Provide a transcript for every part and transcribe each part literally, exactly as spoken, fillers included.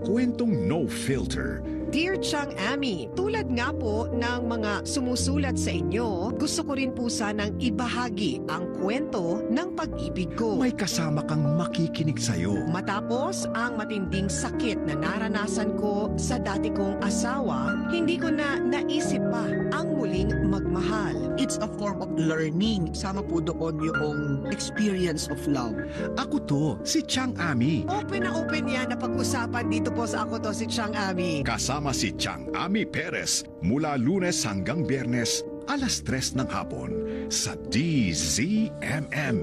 kwentong no filter. Dear Chang Ami, tulad nga po ng mga sumusulat sa inyo, gusto ko rin po sanang ibahagi ang kwento ng pag-ibig ko. May kasama kang makikinig sa'yo. Matapos ang matinding sakit na naranasan ko sa dati kong asawa, hindi ko na naisip pa ang muling magmahal. It's a form of learning. Sama po doon yung experience of love. Ako to, si Chang Ami. Open na open yan na pag-usapan dito po sa Ako To Si Chang Ami. Kasama si Chang Ami Perez mula Lunes hanggang Biyernes, alas tres ng hapon sa D Z M M.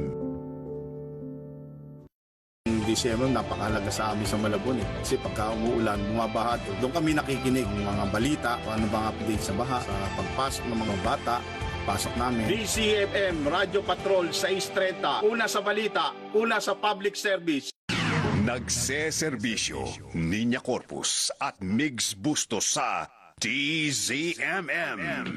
December, napakahalaga sa amin sa Malabon eh. Kasi pagka umuulan, bumabaha, doon kami nakikinig ng mga balita, kung ano bang update sa baha, sa pagpasok ng mga bata, pasok namin. D Z M M, Radio Patrol, six thirty, una sa balita, una sa public service. Nagseserbisyo, Niña Corpus at Migs Bustos sa D Z M M.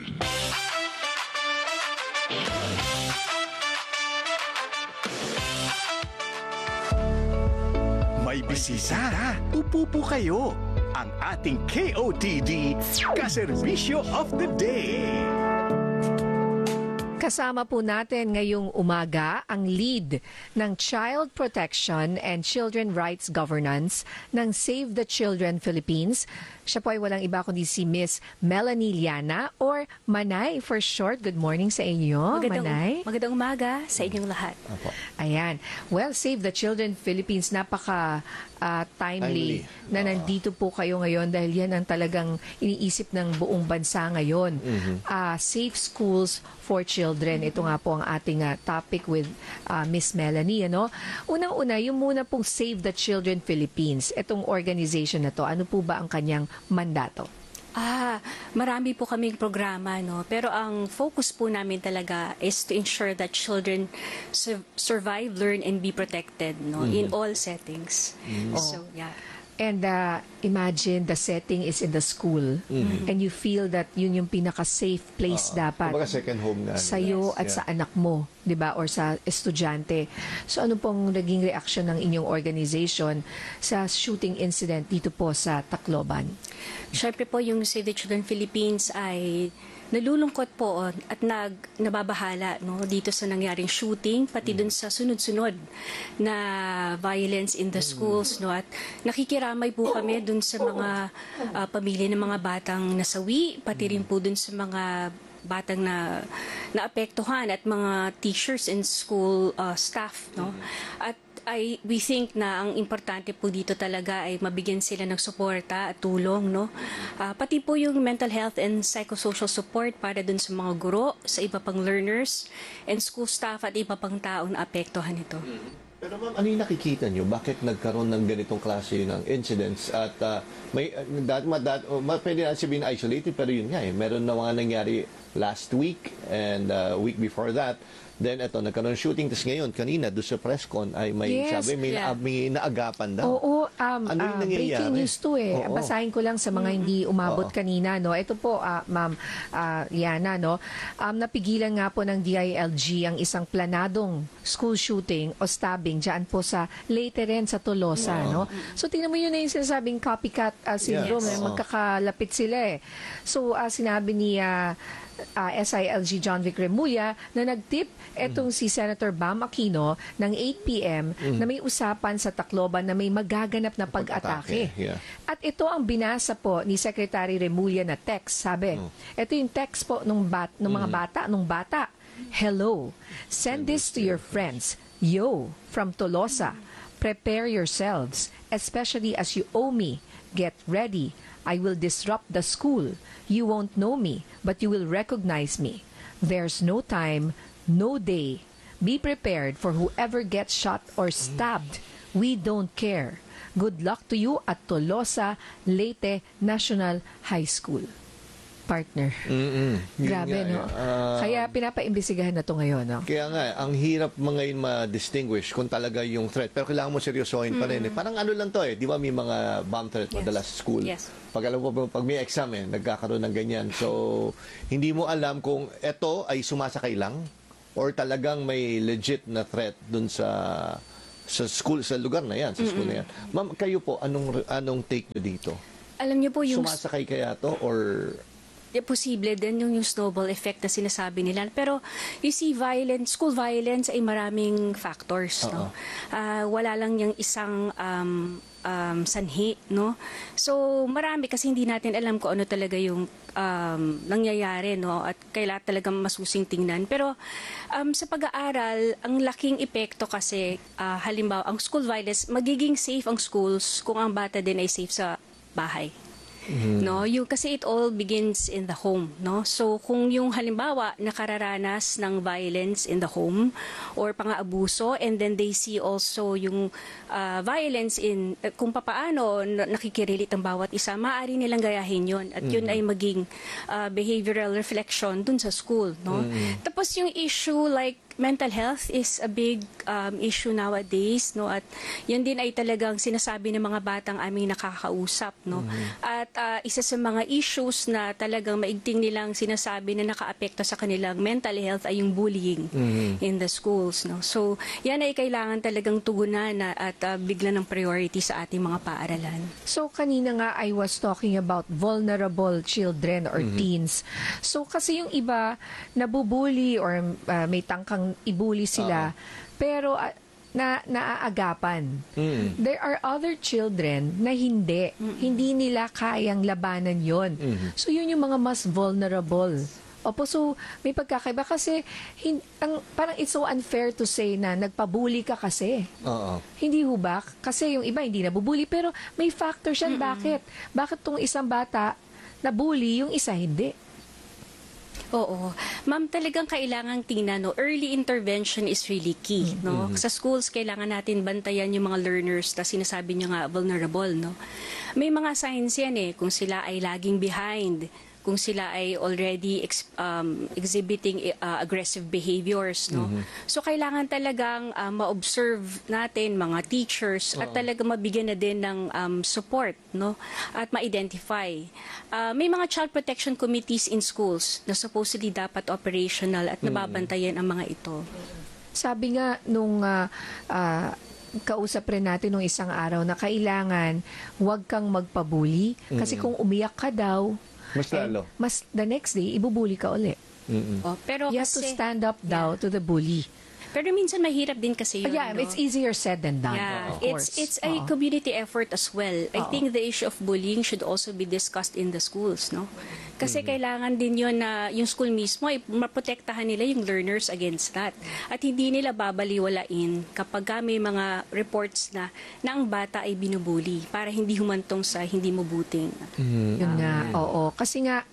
May bisita. Upo po kayo. Ang ating K O T D Kaserbisyo of the Day. Kasama po natin ngayong umaga ang lead ng Child Protection and Children Rights Governance ng Save the Children Philippines. Siya po ay walang iba kundi si Miss Melanie Liana or Manay for short. Good morning sa inyo, magandang, Manay. Magandang umaga sa inyong lahat. Apo. Ayan. Well, Save the Children Philippines, napaka uh, timely, Timely. na nandito po kayo ngayon dahil yan ang talagang iniisip ng buong bansa ngayon. Mm-hmm. Uh, safe schools for children. Ito nga po ang ating uh, topic with uh, Miss Melanie. Ano? Unang-una, yung muna pong Save the Children Philippines. Itong organization na to, ano po ba ang kanyang mandato? Ah, marami po kaming programa, no? Pero ang focus po namin talaga is to ensure that children su- survive, learn, and be protected, no? Mm-hmm. In all settings. Mm-hmm. So, yeah. And uh, imagine the setting is in the school Mm-hmm. and you feel that yun yung pinaka-safe place Uh, dapat kumbaga second home na. sa'yo Yes, at yeah. sa anak mo, di ba? Or sa estudyante. So ano pong naging reaction ng inyong organization sa shooting incident dito po sa Tacloban? Siyempre po, yung Save the Children Philippines ay nalulungkot po at nag, nababahala, no, dito sa nangyaring shooting, pati dun sa sunod-sunod na violence in the schools. No, at nakikiramay po kami dun sa mga uh, pamilya ng mga batang nasawi, pati rin po dun sa mga batang na naapektuhan at mga teachers and school uh, staff. No? At I, we think na ang importante po dito talaga ay mabigyan sila ng suporta at tulong, no? Uh, pati po yung mental health and psychosocial support para dun sa mga guro, sa iba pang learners, and school staff at iba pang tao na apektuhan ito. Pero ma'am, ano yung nakikita nyo? Bakit nagkaroon ng ganitong klase ng incidents? At uh, may, uh, dat, ma, dat, uh, pwede na sabihin isolated, pero yun nga eh, meron na mga nangyari last week and uh, week before that. Then ito, nagkaroon ng shooting. Tapos ngayon, kanina, doon sa press con, ay may Yes, sabi, may, yeah. na, may naagapan daw. Oo, um, Ano yung ah, nangyayari? breaking news to eh. Oo. Basahin ko lang sa mga hindi umabot Oo. kanina. No? Ito po, ah, Ma'am ah, Yana, no? um, napigilan nga po ng D I L G ang isang planadong school shooting o stabbing dyan po sa Leyte rin sa Tolosa. No? So tingnan mo yun na yung sinasabing copycat ah, syndrome. Yes. Eh, Oo. magkakalapit sila eh. So ah, sinabi ni ah, uh, S I L G John Vic Remulla na nagtip etong si Senator Bam Aquino ng eight p m na may usapan sa Tacloban na may magaganap na pag-atake. Pag-atake, yeah. At ito ang binasa po ni Secretary Remulla na text. Sabi, ito yung text po nung, bat, nung mga bata, nung bata. Hello, send this to your friends. Yo, from Tolosa. Prepare yourselves, especially as you owe me. Get ready. I will disrupt the school. You won't know me, but you will recognize me. There's no time, no day. Be prepared for whoever gets shot or stabbed. We don't care. Good luck to you at Tolosa Leyte National High School. Partner. Mm-mm. Yun Grabe, nga, no? eh. Ah, Kaya pinapaimbestigahan na to ngayon, no? Kaya nga, ang hirap mga ngayon ma-distinguish kung talaga yung threat. Pero kailangan mo seryosohin pa rin. Eh. Parang ano lang to eh. Di ba may mga bomb threat Yes. madalas sa school? Yes. Pag alam mo, pag may exam eh, nagkakaroon ng ganyan. So, hindi mo alam kung eto ay sumasakay lang or talagang may legit na threat dun sa sa school, sa lugar na yan, sa school na yan. Ma'am, kayo po, anong anong take nyo dito? Alam niyo po yung Sumasakay kaya to or eh, posible din yung, yung snowball effect na sinasabi nila. Pero you see, violence, school violence ay maraming factors. No? Ah, wala lang yung isang um, um, sanhi. No? So marami kasi hindi natin alam kung ano talaga yung um, nangyayari. No? At kailangan talagang masusing tingnan. Pero um, sa pag-aaral, ang laking epekto kasi, ah, halimbawa, ang school violence, magiging safe ang schools kung ang bata din ay safe sa bahay. No, yung kasi it all begins in the home, no? So kung yung halimbawa nakararanas ng violence in the home or pang-aabuso, and then they see also yung uh, violence in uh, kung papaano na- nakikirelate ang bawat isa, maaari nilang gayahin yun at yun ay maging uh, behavioral reflection dun sa school, no? Tapos yung issue like mental health is a big um, issue nowadays, no? At yan din ay talagang sinasabi ng mga batang aming nakakausap, no? At uh, isa sa mga issues na talagang maigting nilang sinasabi na nakaapekto sa kanilang mental health ay yung bullying in the schools, no? So yan ay kailangan talagang tugunan na, at uh, biglan ng priority sa ating mga paaralan. So kanina nga I was talking about vulnerable children or teens. So kasi yung iba nabubuli or uh, may tangkang ibuli sila pero uh, na naaagapan. There are other children na hindi. Hindi nila kayang labanan yon. So yun yung mga mas vulnerable. Opo, so may pagkakaiba kasi hin, ang, parang it's so unfair to say na nagpabuli ka kasi. Oo. Hindi ho ba? Kasi yung iba hindi nabubuli pero may factor siya. Bakit? Bakit tong isang bata nabully, yung isa hindi? Oo. Ma'am, talagang kailangang tingnan, no? Early intervention is really key, no? Sa schools, kailangan natin bantayan yung mga learners na sinasabi niyo nga vulnerable, no? May mga signs yan eh, kung sila ay laging behind, kung sila ay already ex, um, exhibiting uh, aggressive behaviors, no? So kailangan talagang uh, ma-observe natin mga teachers at talagang mabigyan na din ng um, support, no? At ma-identify. Uh, may mga child protection committees in schools na supposedly dapat operational at nababantayan ang mga ito. Sabi nga nung uh, uh, kausap rin natin nung isang araw na kailangan huwag kang magpabuli kasi kung umiyak ka daw, Mas lalo. eh, mas the next day, ibubuli ka uli. Oh, pero You have to kasi, stand up daw to the bully. pero minsan mahirap din kasi yun. Oh, yeah, no? it's easier said than done. Yeah, of it's course. it's a Oo. community effort as well. I Oo. think the issue of bullying should also be discussed in the schools, no? Kasi kailangan din yun na yung school mismo ay maprotektahan nila yung learners against that. At hindi nila babaliwalain kapag ka may mga reports na na ang bata ay binubuli para hindi humantong sa hindi mabuting. Yun nga, oo. Kasi nga,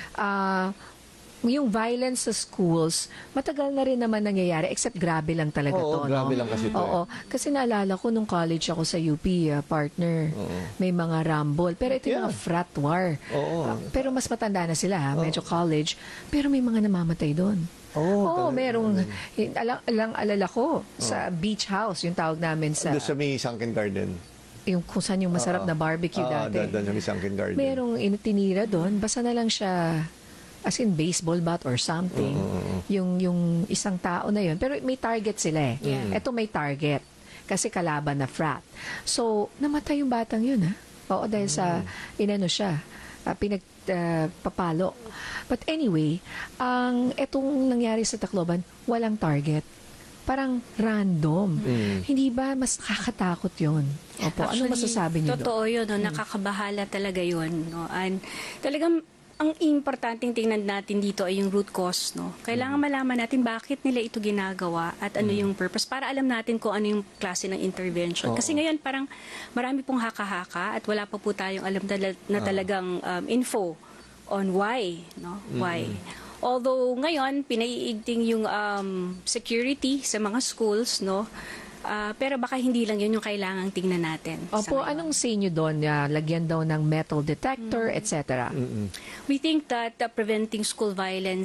ah, yung violence sa schools, matagal na rin naman nangyayari, except grabe lang talaga Oo, to. grabe no? lang kasi to, Oo. Kasi naalala ko nung college ako sa U P, ah, partner, may mga rumble. Pero ito yung Yeah. mga frat war. Oo. Ah, pero mas matanda na sila, ha? Medyo college. Pero may mga namamatay doon. Oo, Oo, talaga. merong, alang, alang alala ko, sa beach house, yung tawag namin sa, Doon sa may sunken garden. yung kung saan yung masarap Oo. na barbecue Oo, dati. doon doon sa may sunken garden. Merong initinira doon, basta na lang siya as in baseball bat or something. Yung yung isang tao na yun. Pero may target sila eh. Yeah. Ito may target. Kasi kalaban na frat. So, namatay yung batang yun ha. Oo, dahil sa inano siya. Uh, pinagpapalo. But anyway, ang etong nangyari sa Tacloban, walang target. Parang random. Hindi ba mas nakakatakot yun? Opo, anong masasabi niyo doon? Totoo yun, no? Nakakabahala talaga yun. No? And talagang ang importanteng tingnan natin dito ay yung root cause, no? Kailangan malaman natin bakit nila ito ginagawa at ano yung purpose para alam natin kung ano yung klase ng intervention. Kasi ngayon parang marami pong haka-haka at wala pa po tayong alam na, na talagang um, info on why, no? Why. Although ngayon pinaiigting yung um, security sa mga schools, no? Ah, pero baka hindi lang yun yung kailangang tingnan natin. sa Opo, ngayon. anong say nyo doon? Uh, lagyan daw ng metal detector, et cetera. We think that uh, preventing school violence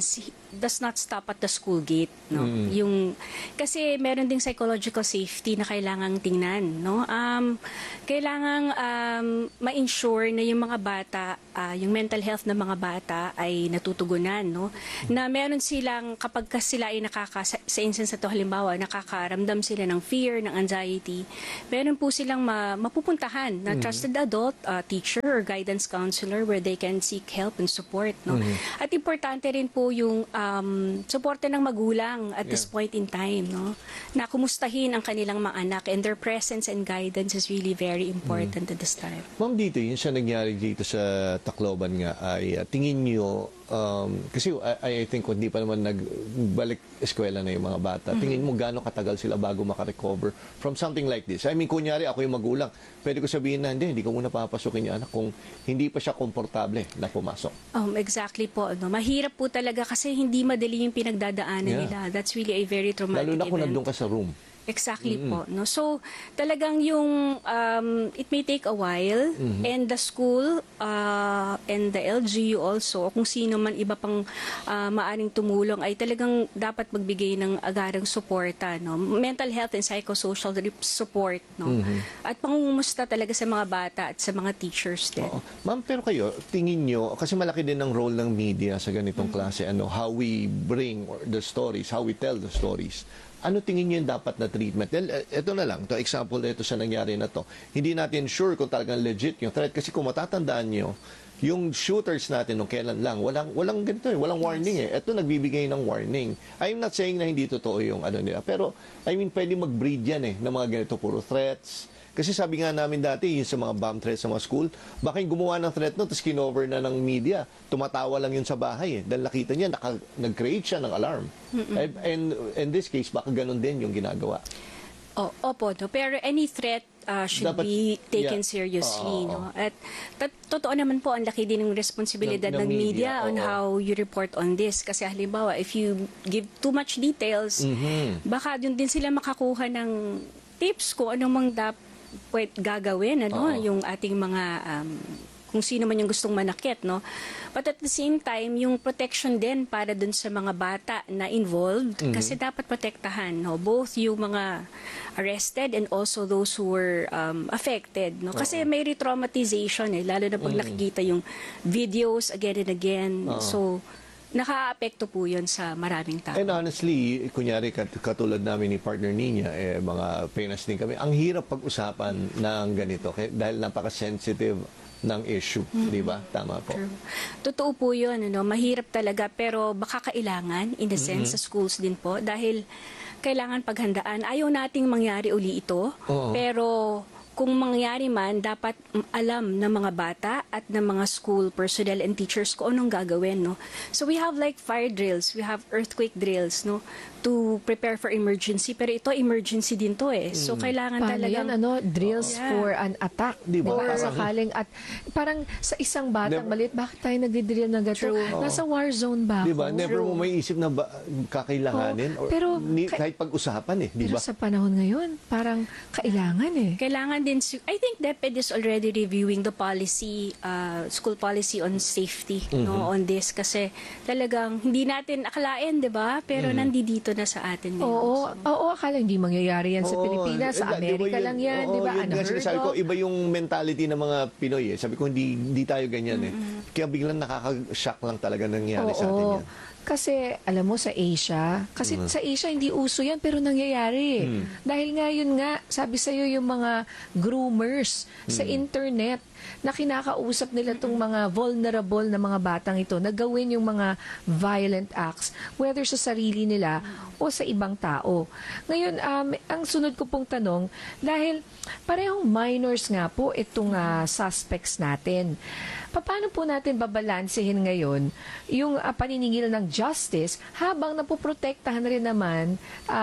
does not stop at the school gate, no? Yung kasi meron ding psychological safety na kailangang tingnan, no? Um kailangang um ma-ensure na yung mga bata, ah, yung mental health ng mga bata ay natutugunan, no? Na meron silang kapag ka sila ay nakaka sa sa instance to halimbawa nakakaramdam sila ng fear, ng anxiety, meron po silang ma, mapupuntahan na trusted adult, uh, teacher or guidance counselor where they can seek help and support, no? At importante rin po yung um, suporta ng magulang at this point in time, no? Na kumustahin ang kanilang mga anak, and their presence and guidance is really very important at this time. Ma'am, dito, yun siya nangyari dito sa Tacloban nga ay uh, tingin nyo, um, kasi I, I think kung hindi pa naman nagbalik eskwela na yung mga bata, tingin mo gaano katagal sila bago makarecover from something like this? I mean, kunyari ako yung magulang, pwede ko sabihin na hindi, hindi ko muna papasukin yung anak kung hindi pa siya komportable na pumasok. Um, exactly po. No? Mahirap po talaga kasi hindi madali yung pinagdadaanan Yeah. nila. That's really a very traumatic Lalo na kung event. nandun ka sa room. Exactly po. No? So, talagang yung, um, it may take a while, and the school uh, and the L G U also, kung sino man iba pang uh, maaring tumulong, ay talagang dapat magbigay ng agarang suporta, no? Mental health and psychosocial support, no? At pangungumusta talaga sa mga bata at sa mga teachers din. Oo. Ma'am, pero kayo, tingin nyo, kasi malaki din ang role ng media sa ganitong klase, ano, how we bring the stories, how we tell the stories. Ano tingin niyo yung dapat na treatment? Well, ito na lang, to example na ito sa nangyari na to. Hindi natin sure kung talagang legit yung threat kasi kung matatandaan niyo, yung shooters natin nung kailan lang, walang walang ganito eh, walang warning eh. Ito nagbibigay ng warning. I'm not saying na hindi totoo yung ano nila, pero I mean pwede mag-breed yan eh ng mga ganito puro threats. Kasi sabi nga namin dati, yung sa mga bomb threats sa mga school, baka yung gumawa ng threat no, tapos kinover na ng media, tumatawa lang yun sa bahay eh. Dahil nakita niya, naka, nag-create siya ng alarm. And, and in this case, baka ganun din yung ginagawa. Oh, opo, no? Pero any threat uh, should Dapat- be taken yeah. seriously, Oo, no? At tat- totoo naman po ang laki din ng responsibilidad Ng- ng, ng media, media, on oo. how you report on this. Kasi halimbawa, if you give too much details, baka dun din sila makakuha ng tips kung anong mang dapat pwede gagawin, ano, Oo. yung ating mga um, kung sino man yung gustong manakit, no? But at the same time, yung protection din para dun sa mga bata na involved, kasi dapat protektahan, no? Both yung mga arrested and also those who were um, affected, no? Kasi may re-traumatization, eh, lalo na pag nakikita yung videos again and again. So, naka-apekto po yun sa maraming tao. And honestly, kunyari kat- katulad namin ni partner niya, eh, mga penas din kami, ang hirap pag-usapan ng ganito kaya, dahil napaka-sensitive ng issue, di ba? Tama po. True. Totoo po yun, ano? Mahirap talaga, pero baka kailangan, in the sense, sa schools din po, dahil kailangan paghandaan. Ayaw nating mangyari uli ito, Oo. pero kung mangyari man, dapat alam ng mga bata at ng mga school personnel and teachers kung anong gagawin, no? So we have like fire drills, we have earthquake drills, no? To prepare for emergency. Pero ito, emergency din to eh. So kailangan Paano talagang... yan, ano, drills Yeah. for an attack. Di ba? Or Parang- sakaling, at parang sa isang batang Never- maliit, bakit tayo nagdi-drill ng gato? True. Nasa war zone ba ako? Di ba? Never mo may isip na ba, kakailanganin Oo, or pero ni, kay- kahit pag-usapan eh, di Pero ba? sa panahon ngayon, parang kailangan eh. Kailangan din, su- I think DepEd is already reviewing the policy, uh, school policy on safety, no, on this. Kasi talagang hindi natin akalain, di ba? Pero nandito na sa atin ngayon. Oo, oo, akala hindi mangyayari yan sa Oo, Pilipinas, sa eh, di ba Amerika yun- lang yan, oo, di ba? yun nga Unheard sinasabi ko, of. iba yung mentality ng mga Pinoy eh. Sabi ko, hindi, hindi tayo ganyan eh. Kaya biglang nakaka-shock lang talaga nangyari sa atin Oo. yan. Kasi, alam mo, sa Asia, kasi Mm. sa Asia hindi uso yan, pero nangyayari. Dahil nga, yun nga, sabi sa'yo yung mga groomers sa Mm. internet, na kinakausap nila tong mga vulnerable na mga batang ito na gawin yung mga violent acts, whether sa sarili nila o sa ibang tao. Ngayon, um, ang sunod ko pong tanong, dahil parehong minors nga po itong ah, suspects natin, paano po natin babalansehin ngayon yung ah, paniningil ng justice habang napoprotektahan rin naman ah,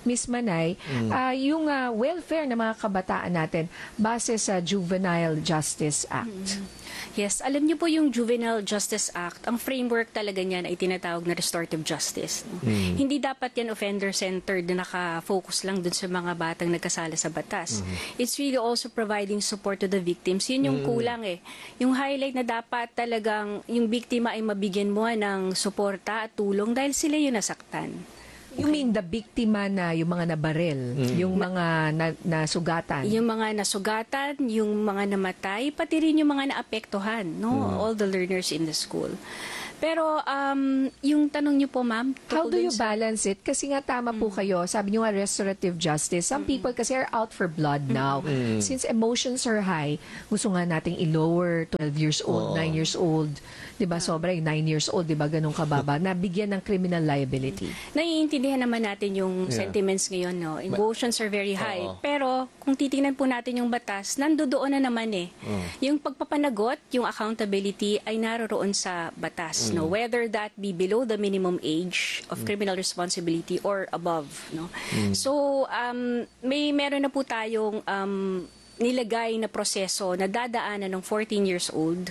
Miss Manay, ah, yung ah, welfare ng mga kabataan natin base sa Juvenile Justice Act. Yes, alam niyo po yung Juvenile Justice Act, ang framework talaga niyan ay tinatawag na restorative justice. No? Hindi dapat yan offender-centered na naka-focus lang dun sa mga batang nagkasala sa batas. It's really also providing support to the victims. Yun yung kulang eh. Yung highlight na dapat talagang yung biktima ay mabigyan mo ng suporta at tulong dahil sila yung nasaktan. You mean the biktima na yung mga nabarel, yung mga na, nasugatan? Yung mga nasugatan, yung mga namatay, pati rin yung mga naapektuhan, no? All the learners in the school. Pero um, yung tanong niyo po, ma'am, How tungkol do you dun sa- balance it? Kasi nga tama po kayo, sabi niyo nga restorative justice. Some people kasi are out for blood now. Since emotions are high, gusto nga nating i-lower twelve years old, nine years old. 'Di ba? Sobra yung nine years old, 'di ba? Ganun kababa. Nabigyan ng criminal liability. Naiintindihan naman natin yung Yeah. sentiments ngayon, no? Emotions are very high. Oo. Pero kung titingnan po natin yung batas, nandoon na naman eh. Yung pagpapanagot, yung accountability ay naroroon sa batas, no? Whether that be below the minimum age of criminal responsibility or above, no? So, um, may meron na po tayong um, nilagay na proseso na dadaanan ng fourteen years old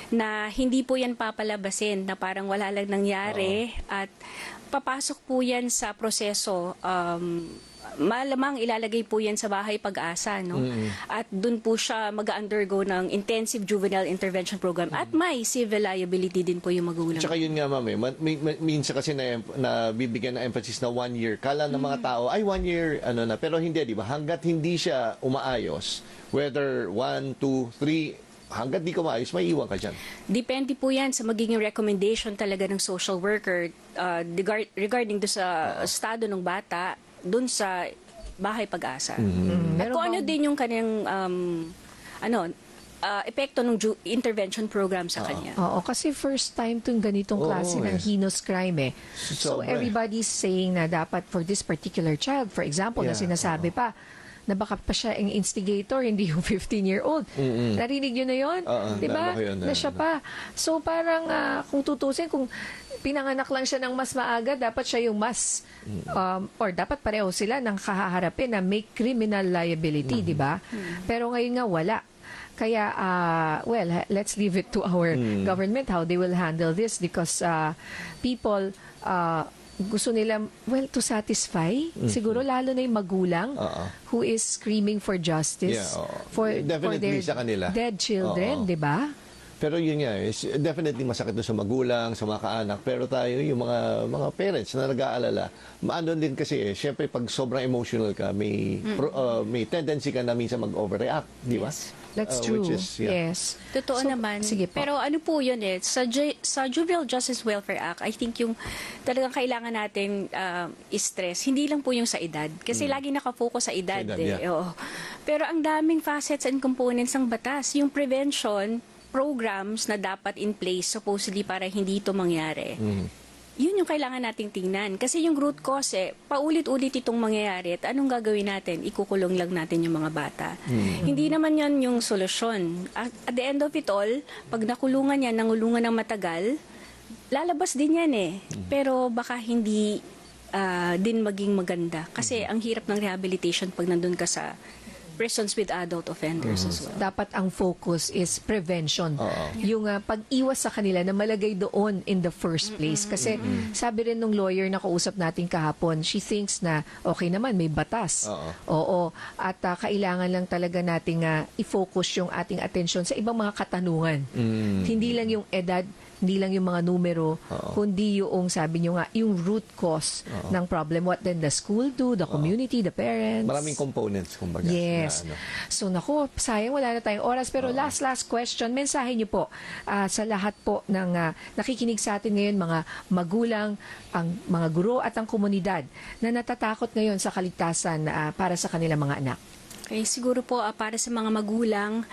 na hindi po yan papalabasin na parang wala lang nangyari at papasok po yan sa proseso um, malamang ilalagay po yan sa bahay pag-asa, no? At dun po siya mag-undergo ng intensive juvenile intervention program at may civil liability din po yung magulang. Tsaka yun nga, ma'am, eh. Ma- mi- mi- minsan kasi na, na bibigyan ng emphasis na one year. Kala ng mga tao, ay one year, ano na. Pero hindi, di ba? Hanggat hindi siya umaayos, whether one, two, three, hanggat di ka maayos, may iwan ka dyan. Depende po yan sa magiging recommendation talaga ng social worker uh, regard- regarding do sa estado ng bata dun sa bahay pag-asa. At Meron kung ano bang- din yung kanyang um, ano, uh, epekto ng ju- intervention program sa kanya. Oo, kasi first time itong ganitong Oo, klase ng eh. heinous crime eh. So Sobra eh. everybody's saying na dapat for this particular child, for example, na Yeah, sinasabi pa, na baka pa siya ang instigator, hindi yung fifteen-year-old. Narinig yun na yun? Oo, Di ba? naalala ko yun, Na siya ano. pa. So parang ah, kung tutusin, kung pinanganak lang siya ng mas maaga, dapat siya yung mas, um, or dapat pareho sila ng kahaharapin na may criminal liability, di ba? Pero ngayon nga wala. Kaya, ah, well, ha- let's leave it to our government how they will handle this because ah, people ah, gusto nila, well, to satisfy, siguro lalo na yung magulang Oo. who is screaming for justice Yeah, oo. for, for Definitely their sa kanila. dead children, Oo. di ba? Pero yun nga, is definitely masakit doon sa magulang, sa mga kaanak. Pero tayo, yung mga mga parents na nag-aalala, maano din kasi eh, syempre pag sobrang emotional ka, may pro- uh, may tendency ka na minsan mag-overreact, di ba? That's Uh, true. which is, yeah. Yes. Totoo So, naman. sige po. Pero ano po yun eh, sa, Ju- sa Juvenile Justice Welfare Act, I think yung talagang kailangan natin uh, stress, hindi lang po yung sa edad. Kasi lagi nakafocus sa edad, Sa edad, eh. yeah. Oo. Pero ang daming facets and components ng batas. Yung prevention programs na dapat in place supposedly para hindi ito mangyari. Yun yung kailangan nating tingnan. Kasi yung root cause, eh, paulit-ulit itong mangyayari at anong gagawin natin? Ikukulong lang natin yung mga bata. Hindi naman yan yung solusyon. At, at the end of it all, pag nakulungan yan, nangulungan ng matagal, lalabas din yan eh. Pero baka hindi ah, din maging maganda. Kasi ang hirap ng rehabilitation pag nandun ka sa prisons with adult offenders as well. Dapat ang focus is prevention. Oo. Yung ah, pag-iwas sa kanila na malagay doon in the first place. Kasi sabi rin nung lawyer na kausap natin kahapon, she thinks na okay naman, may batas. Oo. Oo. At ah, kailangan lang talaga nating ah, i-focus yung ating atensyon sa ibang mga katanungan. Hindi lang yung edad, hindi lang yung mga numero, kundi yung, sabi nyo nga, yung root cause ng problem. What then the school do, the community, the parents. Maraming components, kumbaga. Yes. Na, ano. So, naku, sayang wala na tayong oras. Pero last, last question, mensahe niyo po ah, sa lahat po ng ah, nakikinig sa atin ngayon, mga magulang, ang mga guro at ang komunidad na natatakot ngayon sa kaligtasan ah, para sa kanilang mga anak. Okay, siguro po ah, para sa mga magulang,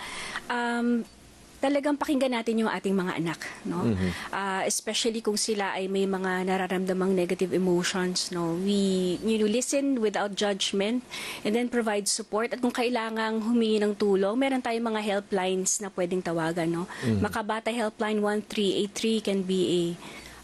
um, talagang pakinggan natin yung ating mga anak, no? Ah, especially kung sila ay may mga nararamdamang negative emotions, no? We you know, listen without judgment and then provide support. At kung kailangang humingi ng tulong, meron tayong mga helplines na pwedeng tawagan, no? Makabata Helpline one three eight three can be a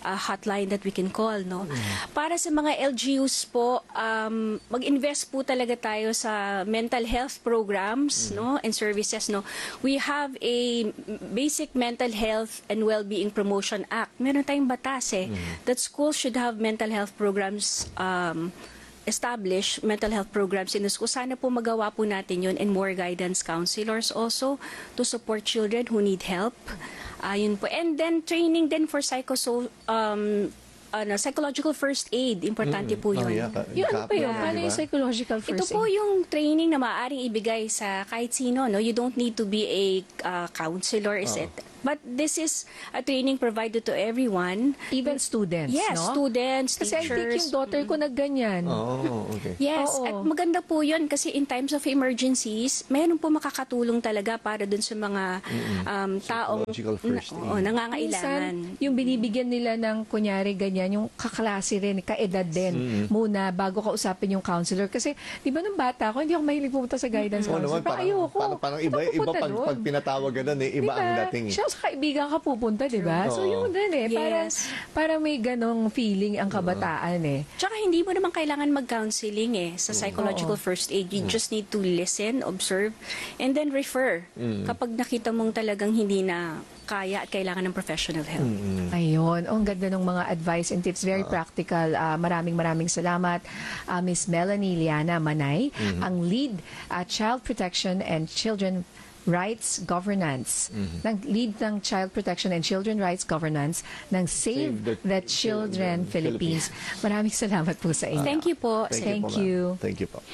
uh, hotline that we can call, no? Para sa mga L G Us po, um, mag-invest po talaga tayo sa mental health programs, no, and services, no. We have a basic mental health and well-being promotion act. Meron tayong batas eh that schools should have mental health programs um establish mental health programs in the school. Sana po magawa po natin yun, and more guidance counselors also to support children who need help. Ayun po. And then training din for psychoso um ano, psychological first aid. Importante po yun. Oh, yeah. Yung ano pa yun? Kaplan, Paano di yung ba? psychological first Ito po aid? yung training na maaaring ibigay sa kahit sino, no? You don't need to be a uh, counselor, is it? But this is a training provided to everyone. Even students, Yes, no? students, Kasi I think teachers. yung daughter ko nagganyan. Oh, okay. Yes, Oo. at maganda po yun kasi in times of emergencies, meron po makakatulong talaga para dun sa mga um, taong Psychological first na, oo, aid. nangangailangan. Minsan, yung binibigyan nila ng kunyari ganyan, yung kaklase rin, kaedad din, muna bago kausapin yung counselor. Kasi, di ba nung bata ako, hindi ako mahilig pumunta sa guidance Oo counselor. naman, Parang parang, ayoko. parang, parang iba, Ba't ako iba pupunta pag, doon? pag pinatawag ganun eh, iba ang dating eh. Siya sa kaibigan ka pupunta, di ba? So, Oo. yun din eh. Parang, Yes. parang may ganong feeling ang kabataan eh. Tsaka hindi mo naman kailangan mag-counseling eh sa psychological first aid. You just need to listen, observe, and then refer kapag nakita mong talagang hindi na kaya at kailangan ng professional help. Ayun. Oh, ang ganda ng mga advice and tips. Very practical. Ah, maraming maraming salamat. Ah, Miss Melanie Liana Manay, ang lead ah, Child Protection and Children Rights Governance, ng lead ng Child Protection and Children Rights Governance ng Save, Save the the, Children, Children Philippines. Maraming salamat po sa inyo. Thank you po. Thank po, you. ma'am. Thank you po.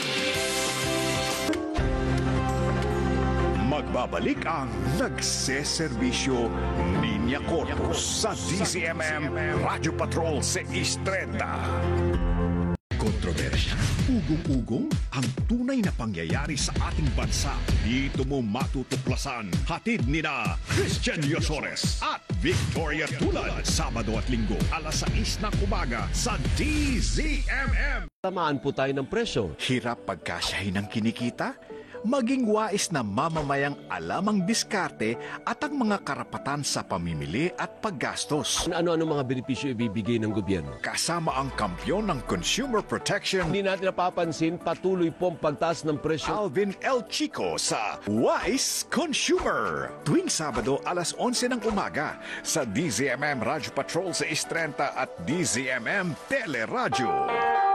Magbabalik ang nagseserbisyo Niña Corpus sa D Z M M Radyo Patrol seis trenta. Kontrobersya, ugong-ugong, ang tunay na pangyayari sa ating bansa. Dito mo matutuklasan. Hatid ni na Christian Yosores at Victoria Tulad. Sabado at Linggo, alas sais ng umaga sa D Z M M. Tamaan po tayo ng presyo. Hirap pagkasyahin ng kinikita? Maging wais na mamamayang alam ang diskarte at ang mga karapatan sa pamimili at paggastos. Ano-ano mga benepisyo ibibigay ng gobyerno? Kasama ang kampyon ng consumer protection, Hindi natin napapansin, patuloy pong pagtaas ng presyo. Alvin L. Chico sa Wise Consumer. Tuwing Sabado, alas onse ng umaga sa D Z M M Radyo Patrol seis trenta at D Z M M Teleradyo.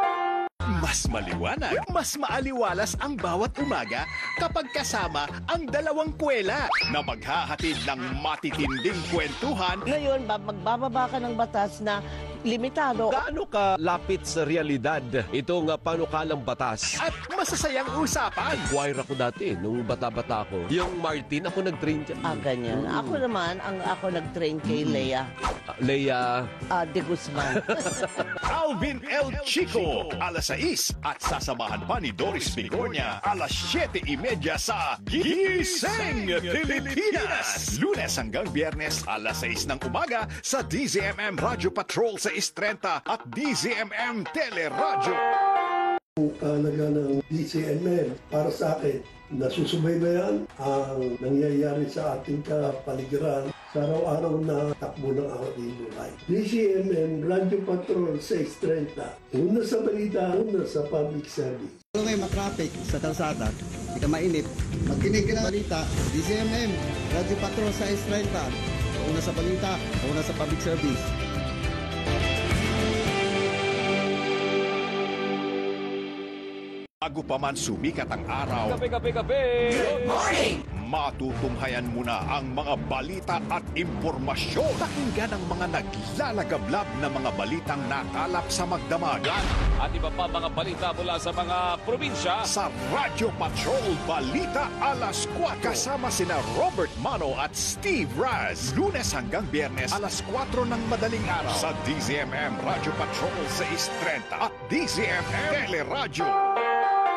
Mas maliwanag, mas maaliwalas ang bawat umaga kapag kasama ang dalawang kwela na maghahatid ng matitinding kwentuhan Ngayon, ba, magbababa ka ng batas na limitado. Gaano ka lapit sa realidad itong uh, panukalang batas? at masasayang usapan. Choir ako dati, nung bata-bata ako. Yung Martin, ako nag-train dyan. Ah, ganyan. Ako naman, ang ako nag-train kay Lea Uh, Leia, ah, de Guzman. Alvin L. Chico, alas sais at sasamahan pa ni Doris Bigornia, alas siyete imedya sa Gising Pilipinas. Lunes hanggang Biyernes, alas sais ng umaga sa D Z M M Radyo Patrol seis trenta at D Z M M Teleradyo. Talaga ng D Z M M para sa akin, nasusubaybayan ang nangyayari sa ating kapaligiran sa araw-araw na takbo ng ating buhay. D Z M M Radyo Patrol seis trenta, una sa balita, una sa public service. Kung may matraffic sa kalsada, hindi ka mainip, magkinig ka ng balita, D Z M M Radyo Patrol seis trenta, una sa balita, una sa public service. Bago pa man sumikat ang araw, kape, kape, kape! matutunghayan mo na ang mga balita at impormasyon. Pakinggan ang mga naglalagablab na mga balitang nakalap sa magdamagan. At iba pa mga balita mula sa mga probinsya. Sa Radyo Patrol Balita Alas kwatro. Kasama sina Robert Mano at Steve Raz. Lunes hanggang Biyernes, alas kwatro ng madaling araw. Sa D Z M M Radyo Patrol seis trenta at D Z M M Teleradyo.